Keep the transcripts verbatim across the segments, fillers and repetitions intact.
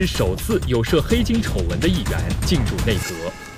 首次有涉黑金丑闻的议员进入内阁。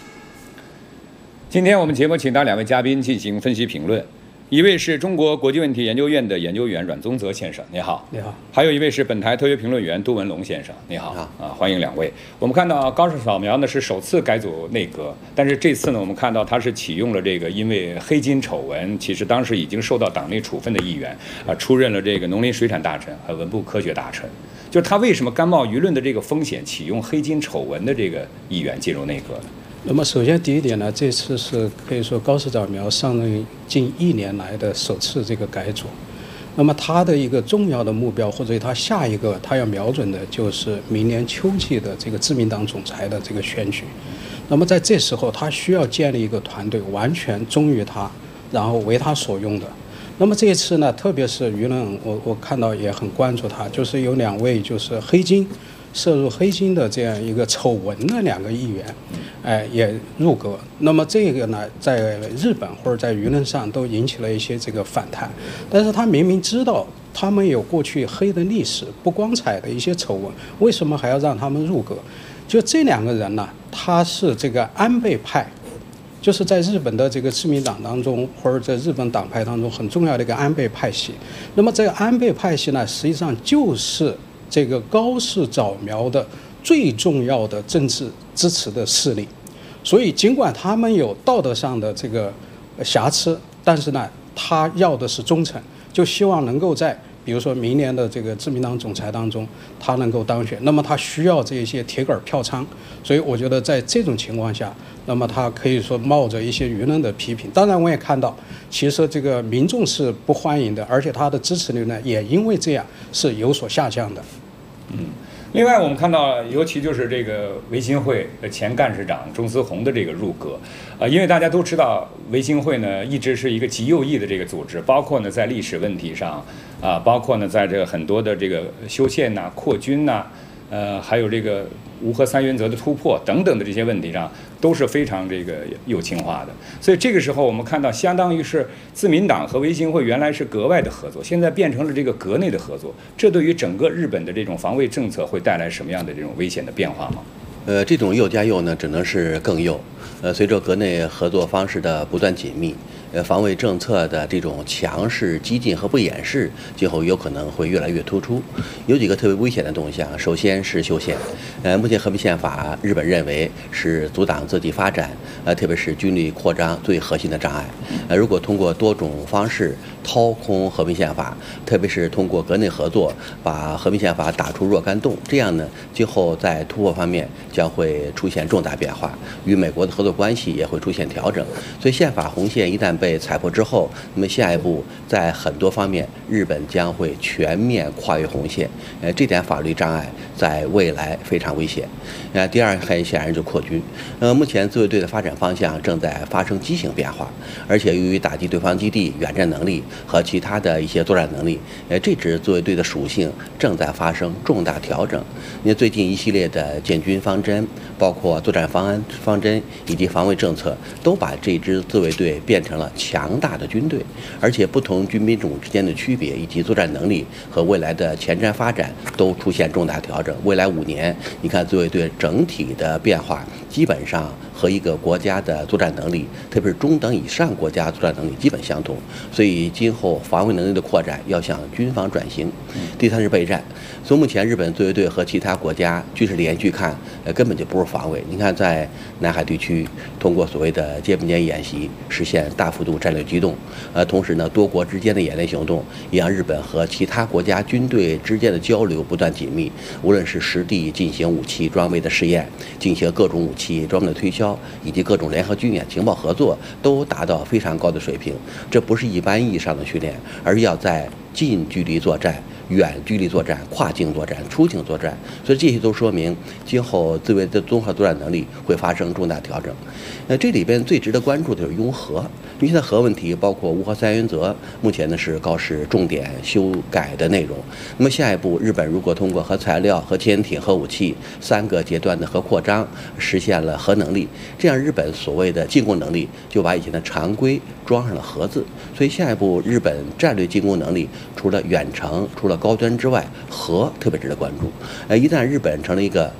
今天我们节目请到两位嘉宾进行分析评论，一位是中国国际问题研究院的研究员阮宗泽先生，你好。 你好。 还有一位是本台特约评论员杜文龙先生，你好。啊，欢迎两位。我们看到高市扫描呢是首次改组内阁，但是这次呢我们看到他是启用了这个因为黑金丑闻，其实当时已经受到党内处分的议员啊，出任了这个农林水产大臣和文部科学大臣。就是他为什么甘冒舆论的这个风险，启用黑金丑闻的这个议员进入内阁呢？ 那么首先第一点呢，这次是可以说高市早苗上任近一年来的首次这个改组。那么他的一个重要的目标，或者他下一个他要瞄准的就是明年秋季的这个自民党总裁的这个选举。那么在这时候，他需要建立一个团队，完全忠于他，然后为他所用的。那么这一次呢，特别是舆论，我我看到也很关注他，就是有两位就是黑金涉入黑金的这样一个丑闻的两个议员，哎，也入阁。那么这个呢，在日本或者在舆论上都引起了一些这个反弹。但是他明明知道他们有过去黑的历史、不光彩的一些丑闻，为什么还要让他们入阁？就这两个人呢，他是这个安倍派。就是在日本的这个自民党当中，或者在日本党派当中很重要的一个安倍派系。那么这个安倍派系呢，实际上就是这个高市早苗的最重要的政治支持的势力。所以尽管他们有道德上的这个瑕疵，但是呢，他要的是忠诚，就希望能够在比如说明年的这个自民党总裁当中，他能够当选，那么他需要这些铁杆票仓，所以我觉得在这种情况下，那么他可以说冒着一些舆论的批评。当然，我也看到，其实这个民众是不欢迎的，而且他的支持率呢，也因为这样是有所下降的。 嗯。另外，我们看到，尤其就是这个维新会的前干事长钟思宏的这个入阁，呃，因为大家都知道，维新会呢一直是一个极右翼的这个组织，包括呢在历史问题上，啊，包括呢在这个很多的这个修宪呐、扩军呐，呃，还有这个无核三原则的突破等等的这些问题上，都是非常这个右倾化的。所以这个时候，我们看到，相当于是自民党和维新会原来是阁外的合作，现在变成了这个阁内的合作。这对于整个日本的这种防卫政策会带来什么样的这种危险的变化吗？ 呃，这种右加右呢，只能是更右。呃，随着阁内合作方式的不断紧密，呃，防卫政策的这种强势、激进和不掩饰，今后有可能会越来越突出。有几个特别危险的动向，首先是修宪。呃，目前和平宪法，日本认为是阻挡自己发展，呃，特别是军力扩张最核心的障碍。呃，如果通过多种方式掏空和平宪法，特别是通过阁内合作把和平宪法打出若干洞，这样呢，今后在突破方面将会出现重大变化，与美国的合作关系也会出现调整。所以宪法红线一旦被踩破之后，那么下一步在很多方面，日本将会全面跨越红线。呃，这点法律障碍在未来非常危险。呃，第二很显然就扩军。呃，目前自卫队的发展方向正在发生畸形变化，而且由于打击对方基地、远战能力和其他的一些作战能力，呃，这支自卫队的属性正在发生重大调整。因为最近一系列的建军方针，包括作战方案方针以及防卫政策，都把这支自卫队变成了强大的军队，而且不同军兵种之间的区别以及作战能力和未来的前瞻发展都出现重大调整。未来五年，你看自卫队整体的变化，基本上和一个国家的作战能力，特别是中等以上国家作战能力基本相同。所以今后防卫能力的扩展要向军防转型。第三是备战。从目前日本自卫队和其他国家军事连续看，呃，根本就不是防卫。你看，在南海地区通过所谓的街不间演习，实现大幅度战略机动。呃，同时呢，多国之间的演练行动，也让日本和其他国家军队之间的交流不断紧密。无论是实地进行武器装备的试验，进行各种武器装备的推销，以及各种联合军演情报合作，都达到非常高的水平。这不是一般意义上的训练，而是要在近距离作战、远距离作战、跨境作战、出境作战，所以这些都说明今后自卫的综合作战能力会发生重大调整。那这里边最值得关注的就是拥核，因为现在核问题包括无核三原则，目前呢是高市重点修改的内容。那么下一步，日本如果通过核材料、核潜艇、核武器三个阶段的核扩张，实现了核能力，这样日本所谓的进攻能力就把以前的常规装上了核字。所以下一步日本战略进攻能力除了远程、除了高端之外，核特别值得关注。呃，一旦日本成了一个